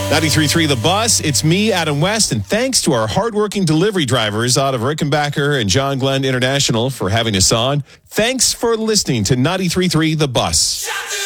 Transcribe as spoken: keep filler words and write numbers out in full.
ninety-three point three The Bus. It's me, Adam West, and thanks to our hardworking delivery drivers out of Rickenbacker and John Glenn International for having us on. Thanks for listening to ninety-three point three The Bus.